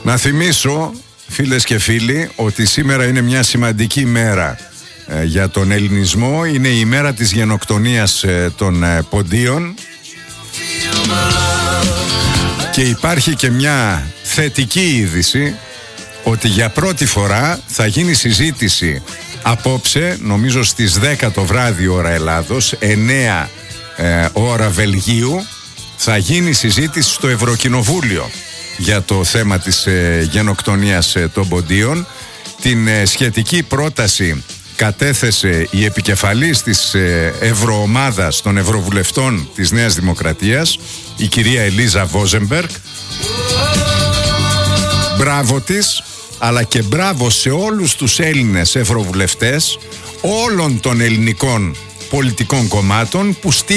Να θυμίσω, φίλες και φίλοι, ότι σήμερα είναι μια σημαντική μέρα για τον ελληνισμό. Είναι η μέρα της γενοκτονίας των Ποντίων και υπάρχει και μια θετική είδηση ότι για πρώτη φορά θα γίνει συζήτηση απόψε, νομίζω στις 10 το βράδυ ώρα Ελλάδος, 9 ώρα Βελγίου, θα γίνει συζήτηση στο Ευρωκοινοβούλιο για το θέμα της γενοκτονίας των Ποντίων. Την σχετική πρόταση κατέθεσε η επικεφαλής της Ευρωομάδας των Ευρωβουλευτών της Νέας Δημοκρατίας, η κυρία Ελίζα Βόζεμπεργκ. Μπράβο της, αλλά και μπράβο σε όλους τους Έλληνες ευρωβουλευτές όλων των ελληνικών πολιτικών κομμάτων που